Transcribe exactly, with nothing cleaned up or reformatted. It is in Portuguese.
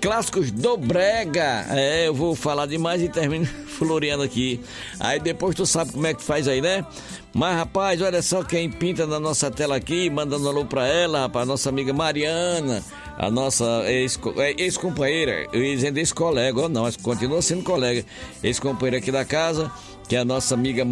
clássicos do Brega. É, eu vou falar demais e termino floreando aqui. Aí depois tu sabe como é que faz aí, né? Mas, rapaz, olha só quem pinta na nossa tela aqui, mandando alô pra ela, rapaz, nossa amiga Mariana, a nossa ex-companheira, eu ia dizer ex-colega, ou não, mas continua sendo colega, ex-companheira aqui da casa, que é a nossa amiga